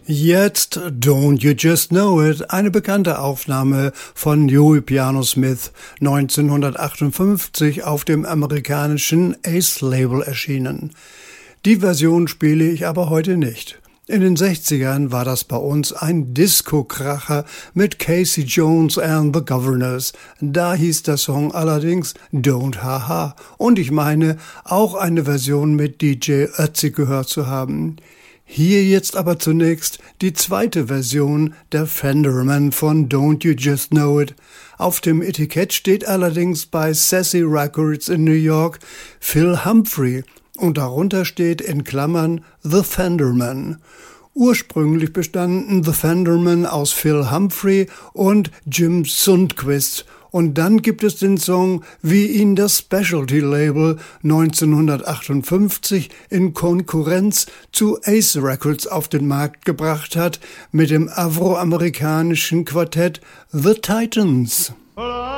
Jetzt Don't You Just Know It, eine bekannte Aufnahme von Joey Piano Smith, 1958 auf dem amerikanischen Ace-Label erschienen. Die Version spiele ich aber heute nicht. In den 60ern war das bei uns ein Disco-Kracher mit Casey Jones and the Governors. Da hieß der Song allerdings Don't Haha. Und ich meine, auch eine Version mit DJ Ötzi gehört zu haben. Hier jetzt aber zunächst die zweite Version der Fenderman von Don't You Just Know It. Auf dem Etikett steht allerdings bei Sassy Records in New York Phil Humphrey und darunter steht in Klammern The Fenderman. Ursprünglich bestanden The Fenderman aus Phil Humphrey und Jim Sundquist. Und dann gibt es den Song, wie ihn das Specialty Label 1958 in Konkurrenz zu Ace Records auf den Markt gebracht hat, mit dem afroamerikanischen Quartett The Titans.